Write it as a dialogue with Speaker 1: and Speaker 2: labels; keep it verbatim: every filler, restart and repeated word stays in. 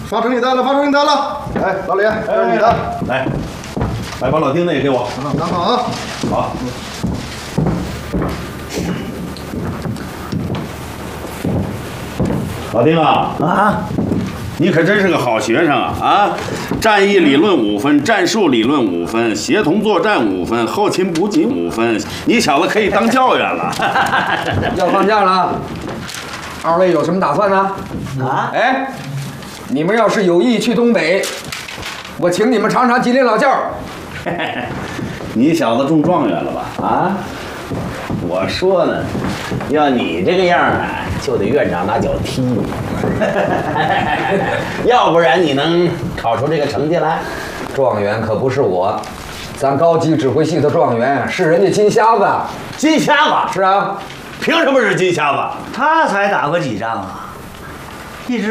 Speaker 1: 发成绩单了，发成绩单了。哎，老李，这是你的。
Speaker 2: 来，来把老丁的也给我。
Speaker 1: 拿好啊。
Speaker 2: 好。老丁啊啊！你可真是个好学生啊！啊，战役理论五分，战术理论五分，协同作战五分，后勤补给五分。你小子可以当教员了。
Speaker 3: 要放假了，二位有什么打算呢？啊？哎，你们要是有意去东北，我请你们尝尝吉林老窖。
Speaker 2: 你小子中状元了吧？啊？我说呢，要你这个样啊，就得院长拿脚踢你，要不然你能考出这个成绩来？
Speaker 3: 状元可不是我，咱高级指挥系的状元是人家金瞎子。
Speaker 2: 金瞎子？
Speaker 3: 是啊。
Speaker 2: 凭什么是金瞎子？
Speaker 4: 他才打过几仗啊？